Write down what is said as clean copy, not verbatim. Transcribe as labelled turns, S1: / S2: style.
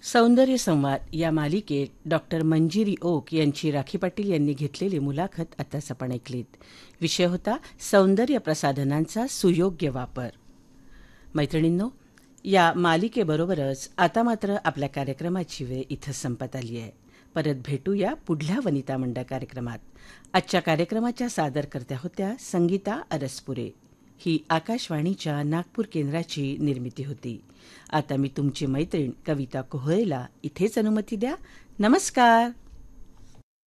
S1: सौंदर्य संवाद या मालिकेत डॉक्टर मंजिरी ओक यांची राखी पाटील यांनी घेतलेली मुलाखत आताच आपण ऐकलीत. विषय होता सौंदर्य प्रसाधनांचा सुयोग्य वापर. मैत्रिणींनो, या मालिकेबरोबरच आता मात्र आपल्या कार्यक्रमाची वेळ इथं संपत आली आहे. परत भेटूया पुढल्या वनिता मंडळ कार्यक्रमात. आजच्या कार्यक्रमाच्या सादरकर्त्या होत्या संगीता अरसपुरे. ही आकाशवाणीच्या नागपूर केंद्राची निर्मिती होती. आता मी तुमची मैत्रीण कविता कोहळेला इथेच अनुमती द्या. नमस्कार.